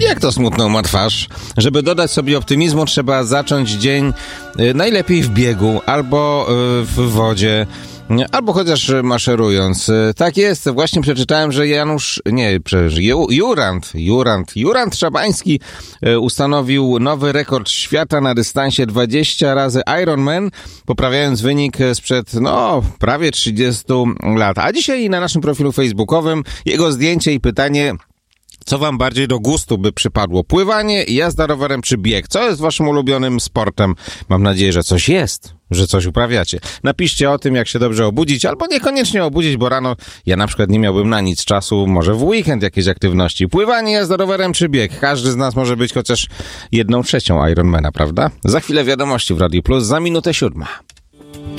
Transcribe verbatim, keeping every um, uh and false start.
Jak to smutną ma twarz? Żeby dodać sobie optymizmu, trzeba zacząć dzień najlepiej w biegu albo w wodzie, albo chociaż maszerując. Tak jest, właśnie przeczytałem, że Janusz, nie, przecież Jurand, Jurand, Jurand Szabański ustanowił nowy rekord świata na dystansie dwadzieścia razy Ironman, poprawiając wynik sprzed, no, prawie trzydziestu lat. A dzisiaj na naszym profilu facebookowym jego zdjęcie i pytanie: co wam bardziej do gustu by przypadło? Pływanie, jazda rowerem czy bieg? Co jest waszym ulubionym sportem? Mam nadzieję, że coś jest, że coś uprawiacie. Napiszcie o tym, jak się dobrze obudzić, albo niekoniecznie obudzić, bo rano ja na przykład nie miałbym na nic czasu, może w weekend jakieś aktywności. Pływanie, jazda rowerem czy bieg? Każdy z nas może być chociaż jedną trzecią Ironmana, prawda? Za chwilę wiadomości w Radiu Plus, za minutę siódma.